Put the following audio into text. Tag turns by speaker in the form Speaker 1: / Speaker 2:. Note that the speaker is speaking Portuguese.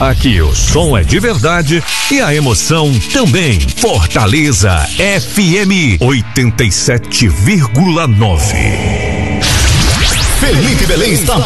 Speaker 1: Aqui o som é de verdade e a emoção também. Fortaleza FM 87,9.
Speaker 2: Felipe Belém está